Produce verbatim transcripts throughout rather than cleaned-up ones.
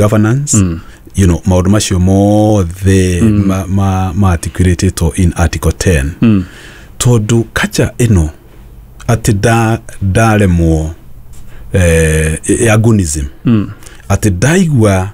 governance, mm. you know, maundu macio mothe mm. ma, ma, ma articulated in Article ten. Mm. Tondu kacha ino ati da daremwo eh, agonism. Mm. Ati daigwa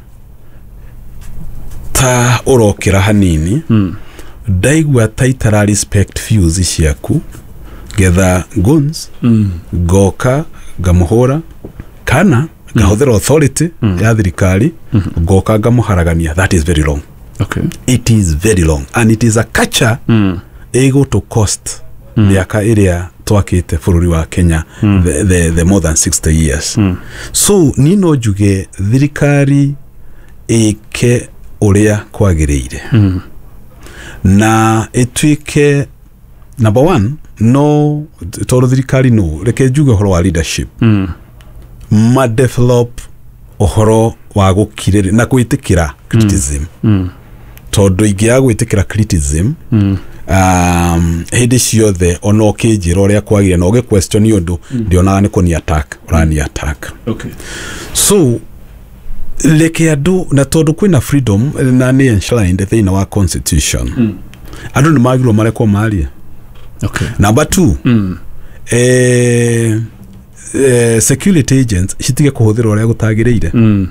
ta orokera hanini, mm. daigwa ta itara respect views ciaku, getha guns, mm. goka, gamuhora, kana, gahothera authority, mm. ya thirikari, mm -hmm. goka gamuharagania. That is very wrong. Okay. It is very wrong. And it is a culture mm. ego to cost mm. miaka iria twakite bururi wa Kenya mm. the, the, the more than sixty years. Mm. So, nino juge thirikari eke uria kwagiriire. Mm. Na etuike number one, no toro thirikari no reke juge horo wa leadership. Mm. Ma develop ohoro wa gukirira na kwitikira criticism. Mm. Mm. Tondu ingia gwitikira criticism, mm. um hindi ciothe ono kinjira uria kwagire no ge question yondu ndionaga ni kuni attack urani attack. Okay. So leke adu na tondu kwina freedom na ni enshrined thina wa constitution. Mm. Adu ni magiro mareko maria. Okay. Number two, mm. eh Uh, security agents shitige kuhuthira uria gutagireire. Mm.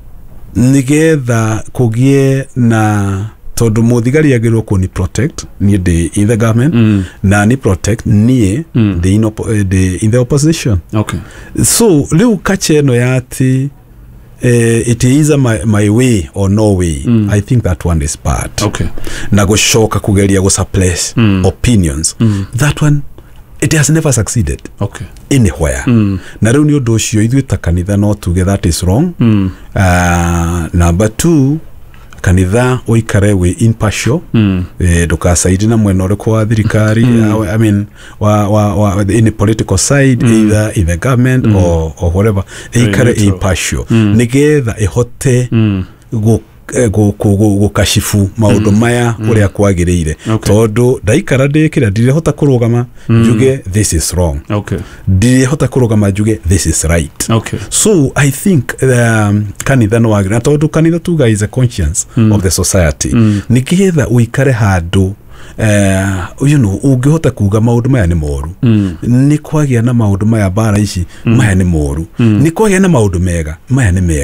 Nigetha kugie na tondu muthigari agirwo ku ni protect ni the in the government, mm. na ni protect ni mm. the, in the in the opposition. Okay. So leo kache no yati uh, it is a my, my way or no way. Mm. I think that one is bad. Okay. Na go shoka kugeria go suppress mm. opinions. Mm. That one it has never succeeded. Okay. Anywhere. Mm. Na reu ni undu ucio ithuĩ ta kanitha no tuge that is wrong. Mm. Uh, number two, kanitha oikare we impartial. Mm. Eh, ndukasaidi na mwena uriku wa thirikari. Mm. uh, I mean wa wa, wa in the political side, mm. either in the government mm. or or whatever. Eikare impartial. Mm. Nigetha ihote mm. go gukashifu maundu maya uria kwagiriire. Tondu ndaikara ndikira ndirehota kurugama njuge this is wrong. Okay. Ndirehota kurugama njuge this is right. Okay. So I think um, kanitha no agira tondu kanitha tuga is a conscience mm. of the society. Mm. Nikihetha uikare handu Uh, you know ungihota kuga maundu maya ni moru. Mm. Ni kwagia na maundu maya bara ici mm. maya ni moru. Mm. Ni kwagia na maundu mega maya ni mega.